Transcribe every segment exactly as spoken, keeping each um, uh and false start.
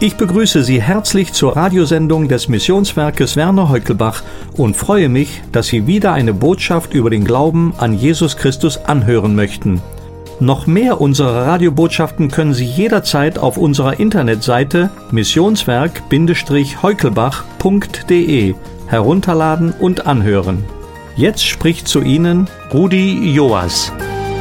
Ich begrüße Sie herzlich zur Radiosendung des Missionswerkes Werner Heukelbach und freue mich, dass Sie wieder eine Botschaft über den Glauben an Jesus Christus anhören möchten. Noch mehr unserer Radiobotschaften können Sie jederzeit auf unserer Internetseite missionswerk Heukelbach punkt de herunterladen und anhören. Jetzt spricht zu Ihnen Rudi Joas.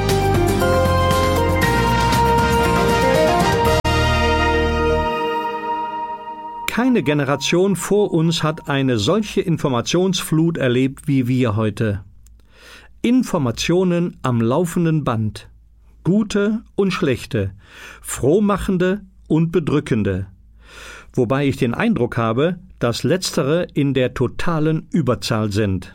Keine Generation vor uns hat eine solche Informationsflut erlebt wie wir heute. Informationen am laufenden Band. Gute und schlechte, frohmachende und bedrückende. Wobei ich den Eindruck habe, dass letztere in der totalen Überzahl sind.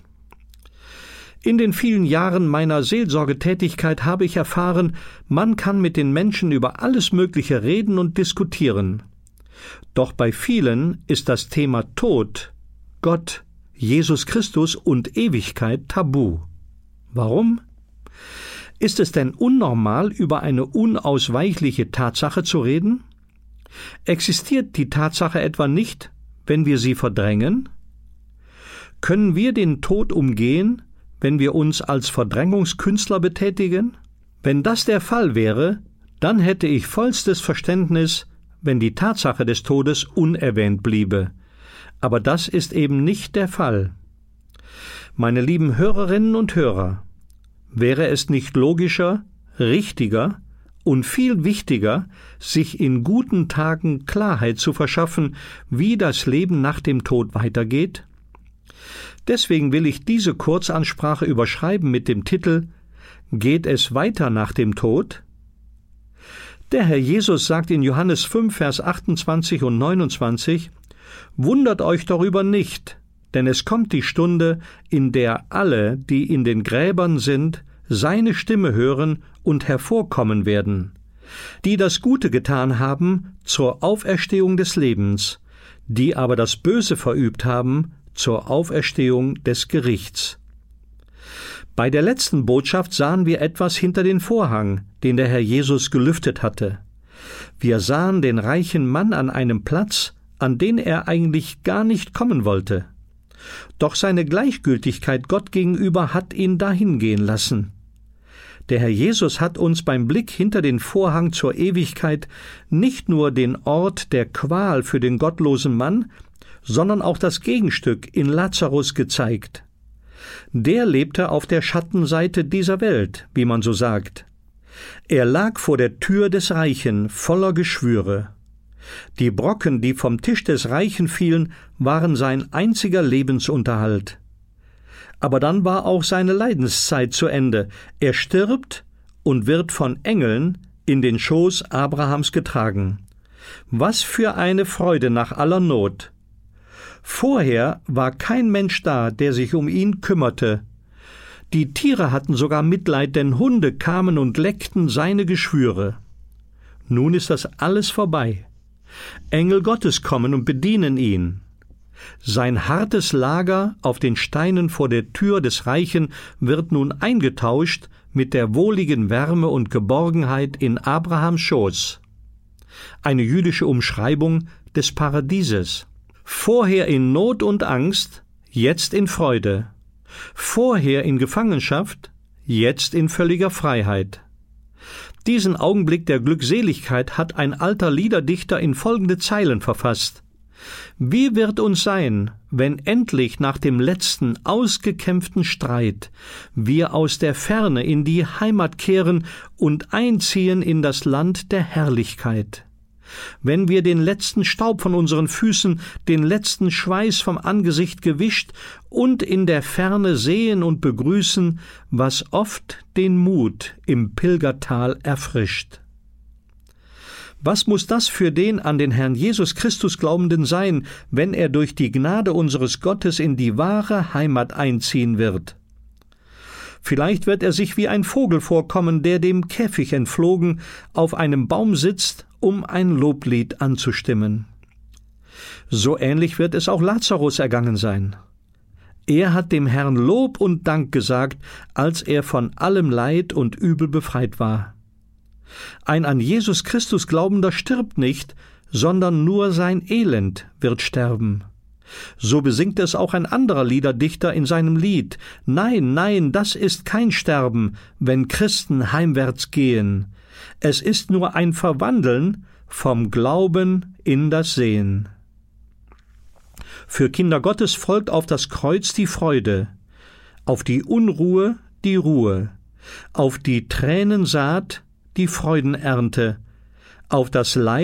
In den vielen Jahren meiner Seelsorgetätigkeit habe ich erfahren, man kann mit den Menschen über alles Mögliche reden und diskutieren. Doch bei vielen ist das Thema Tod, Gott, Jesus Christus und Ewigkeit tabu. Warum? Ist es denn unnormal, über eine unausweichliche Tatsache zu reden? Existiert die Tatsache etwa nicht, wenn wir sie verdrängen? Können wir den Tod umgehen, wenn wir uns als Verdrängungskünstler betätigen? Wenn das der Fall wäre, dann hätte ich vollstes Verständnis, wenn die Tatsache des Todes unerwähnt bliebe. Aber das ist eben nicht der Fall. Meine lieben Hörerinnen und Hörer, wäre es nicht logischer, richtiger und viel wichtiger, sich in guten Tagen Klarheit zu verschaffen, wie das Leben nach dem Tod weitergeht? Deswegen will ich diese Kurzansprache überschreiben mit dem Titel »Geht es weiter nach dem Tod?« Der Herr Jesus sagt in Johannes fünf, Vers achtundzwanzig und neunundzwanzig, »Wundert euch darüber nicht, denn es kommt die Stunde, in der alle, die in den Gräbern sind, seine Stimme hören und hervorkommen werden, die das Gute getan haben zur Auferstehung des Lebens, die aber das Böse verübt haben zur Auferstehung des Gerichts.« Bei der letzten Botschaft sahen wir etwas hinter den Vorhang, den der Herr Jesus gelüftet hatte. Wir sahen den reichen Mann an einem Platz, an den er eigentlich gar nicht kommen wollte. Doch seine Gleichgültigkeit Gott gegenüber hat ihn dahin gehen lassen. Der Herr Jesus hat uns beim Blick hinter den Vorhang zur Ewigkeit nicht nur den Ort der Qual für den gottlosen Mann, sondern auch das Gegenstück in Lazarus gezeigt. Der lebte auf der Schattenseite dieser Welt, wie man so sagt. Er lag vor der Tür des Reichen, voller Geschwüre. Die Brocken, die vom Tisch des Reichen fielen, waren sein einziger Lebensunterhalt. Aber dann war auch seine Leidenszeit zu Ende. Er stirbt und wird von Engeln in den Schoß Abrahams getragen. Was für eine Freude nach aller Not! Vorher war kein Mensch da, der sich um ihn kümmerte. Die Tiere hatten sogar Mitleid, denn Hunde kamen und leckten seine Geschwüre. Nun ist das alles vorbei. Engel Gottes kommen und bedienen ihn. Sein hartes Lager auf den Steinen vor der Tür des Reichen wird nun eingetauscht mit der wohligen Wärme und Geborgenheit in Abrahams Schoß. Eine jüdische Umschreibung des Paradieses. Vorher in Not und Angst, jetzt in Freude. Vorher in Gefangenschaft, jetzt in völliger Freiheit. Diesen Augenblick der Glückseligkeit hat ein alter Liederdichter in folgende Zeilen verfasst. Wie wird uns sein, wenn endlich nach dem letzten ausgekämpften Streit wir aus der Ferne in die Heimat kehren und einziehen in das Land der Herrlichkeit? Wenn wir den letzten Staub von unseren Füßen, den letzten Schweiß vom Angesicht gewischt und in der Ferne sehen und begrüßen, was oft den Mut im Pilgertal erfrischt. Was muss das für den an den Herrn Jesus Christus Glaubenden sein, wenn er durch die Gnade unseres Gottes in die wahre Heimat einziehen wird? Vielleicht wird er sich wie ein Vogel vorkommen, der dem Käfig entflogen auf einem Baum sitzt, um ein Loblied anzustimmen. So ähnlich wird es auch Lazarus ergangen sein. Er hat dem Herrn Lob und Dank gesagt, als er von allem Leid und Übel befreit war. Ein an Jesus Christus Glaubender stirbt nicht, sondern nur sein Elend wird sterben. So besingt es auch ein anderer Liederdichter in seinem Lied: Nein, nein, das ist kein Sterben, wenn Christen heimwärts gehen. Es ist nur ein Verwandeln vom Glauben in das Sehen. Für Kinder Gottes folgt auf das Kreuz die Freude, auf die Unruhe die Ruhe, auf die Tränensaat die Freudenernte, auf das Leid